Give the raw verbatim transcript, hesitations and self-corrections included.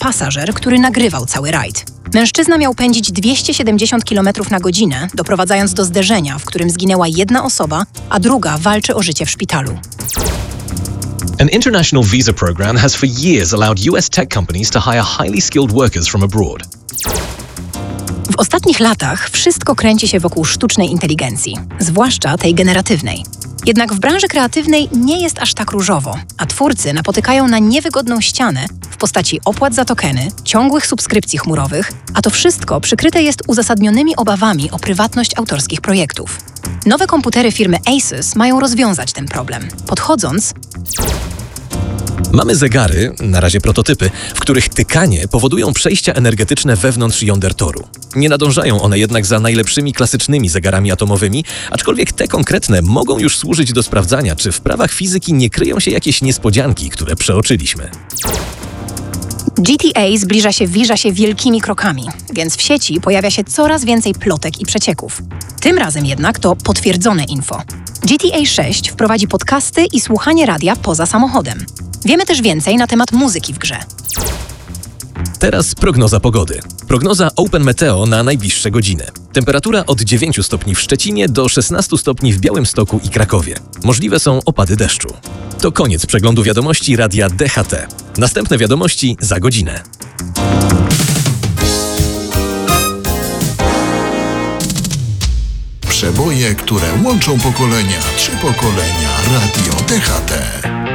pasażer, który nagrywał cały rajd. Mężczyzna miał pędzić dwieście siedemdziesiąt kilometrów na godzinę, doprowadzając do zderzenia, w którym zginęła jedna osoba, a druga walczy o życie w szpitalu. An international visa program has for years allowed U S tech companies to hire highly skilled workers from abroad. W ostatnich latach wszystko kręci się wokół sztucznej inteligencji, zwłaszcza tej generatywnej. Jednak w branży kreatywnej nie jest aż tak różowo, a twórcy napotykają na niewygodną ścianę w postaci opłat za tokeny, ciągłych subskrypcji chmurowych, a to wszystko przykryte jest uzasadnionymi obawami o prywatność autorskich projektów. Nowe komputery firmy Asus mają rozwiązać ten problem, podchodząc... Mamy zegary, na razie prototypy, w których tykanie powodują przejścia energetyczne wewnątrz jąder toru. Nie nadążają one jednak za najlepszymi klasycznymi zegarami atomowymi, aczkolwiek te konkretne mogą już służyć do sprawdzania, czy w prawach fizyki nie kryją się jakieś niespodzianki, które przeoczyliśmy. G T A zbliża się, wirza się wielkimi krokami, więc w sieci pojawia się coraz więcej plotek i przecieków. Tym razem jednak to potwierdzone info. G T A sześć wprowadzi podcasty i słuchanie radia poza samochodem. Wiemy też więcej na temat muzyki w grze. Teraz prognoza pogody. Prognoza Open Meteo na najbliższe godziny. Temperatura od dziewięciu stopni w Szczecinie do szesnastu stopni w Białymstoku i Krakowie. Możliwe są opady deszczu. To koniec przeglądu wiadomości radia D H T. Następne wiadomości za godzinę. Przeboje, które łączą pokolenia. Trzy pokolenia. Radio D H T.